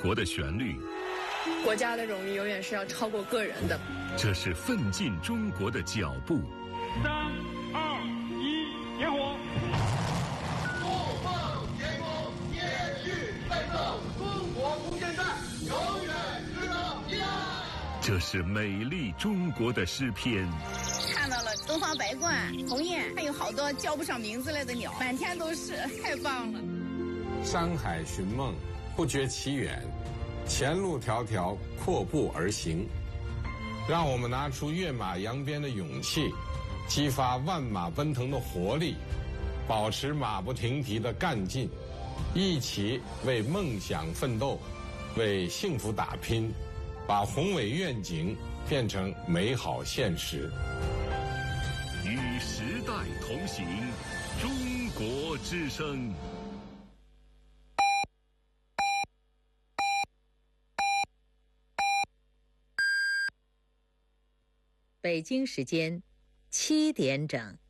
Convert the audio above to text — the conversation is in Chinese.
国的旋律， 国家的荣誉永远是要超过个人的。 这是奋进中国的脚步。 3、2、1，点火！ 怒放天空，铁血奋斗，中国无限战，永远值得依赖。 这是美丽中国的诗篇。 看到了东方白鹳、鸿雁，还有好多叫不上名字来的鸟，满天都是，太棒了。 山海寻梦，不觉其远，前路迢迢，阔步而行。让我们拿出跃马扬鞭的勇气，激发万马奔腾的活力，保持马不停蹄的干劲，一起为梦想奋斗，为幸福打拼，把宏伟愿景变成美好现实。 与时代同行，中国之声。 北京时间7点整。